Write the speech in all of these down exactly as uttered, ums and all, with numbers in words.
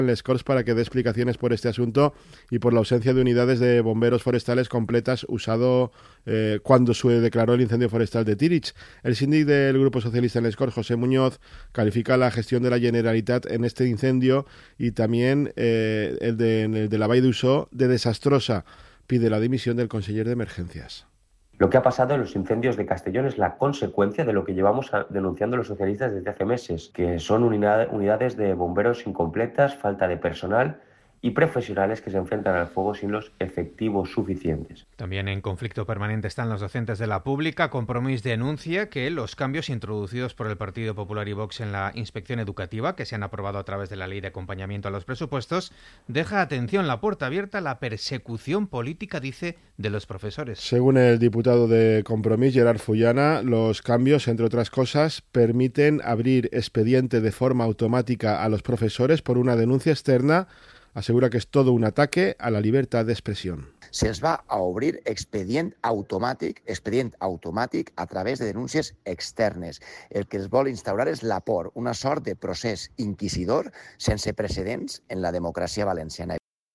Les Corts para que dé explicaciones por este asunto y por la ausencia de unidades de bomberos forestales completas usado eh, cuando se declaró el incendio forestal de Tírig. El síndic del Grupo Socialista en Les Corts, José Muñoz, califica la gestión de la Generalitat en este incendio y también eh, el, de, el de la Vall d'Uixó de desastrosa. Pide la dimisión del conseller de Emergencias. Lo que ha pasado en los incendios de Castellón es la consecuencia de lo que llevamos denunciando los socialistas desde hace meses, que son unidades de bomberos incompletas, falta de personal y profesionales que se enfrentan al fuego sin los efectivos suficientes. También en conflicto permanente están los docentes de la pública. Compromís denuncia que los cambios introducidos por el Partido Popular y Vox en la inspección educativa, que se han aprobado a través de la ley de acompañamiento a los presupuestos, deja, atención, la puerta abierta a la persecución política, dice, de los profesores. Según el diputado de Compromís, Gerard Fullana, los cambios, entre otras cosas, permiten abrir expediente de forma automática a los profesores por una denuncia externa. Asegura que és tot un ataque a la llibertat d'expressió. Se'ls va a obrir expedient automàtic, expedient automàtic a través de denúncies externes. El que es vol instaurar és la por, una sort de procés inquisidor sense precedents en la democràcia valenciana.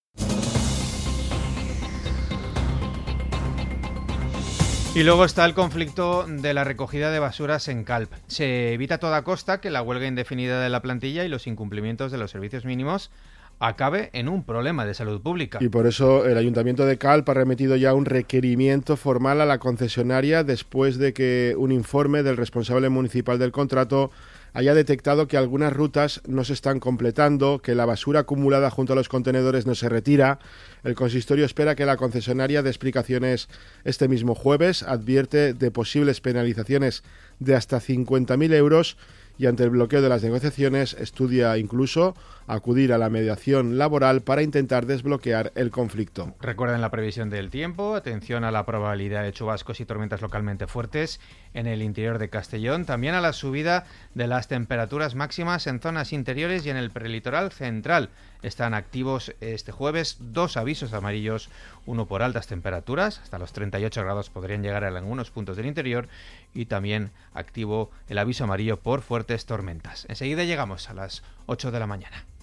Y luego está el conflicto de la recogida de basuras en Calp. Se evita a toda costa que la huelga indefinida de la plantilla y los incumplimientos de los servicios mínimos acabe en un problema de salud pública. Y por eso el Ayuntamiento de Calp ha remitido ya un requerimiento formal a la concesionaria después de que un informe del responsable municipal del contrato haya detectado que algunas rutas no se están completando, que la basura acumulada junto a los contenedores no se retira. El consistorio espera que la concesionaria dé explicaciones este mismo jueves, advierte de posibles penalizaciones de hasta cincuenta mil euros y ante el bloqueo de las negociaciones estudia incluso acudir a la mediación laboral para intentar desbloquear el conflicto. Recuerden la previsión del tiempo, atención a la probabilidad de chubascos y tormentas localmente fuertes en el interior de Castellón, también a la subida de las temperaturas máximas en zonas interiores y en el prelitoral central. Están activos este jueves dos avisos amarillos, uno por altas temperaturas, hasta los treinta y ocho grados podrían llegar en algunos puntos del interior, y también activo el aviso amarillo por fuertes tormentas. Enseguida llegamos a las ocho de la mañana.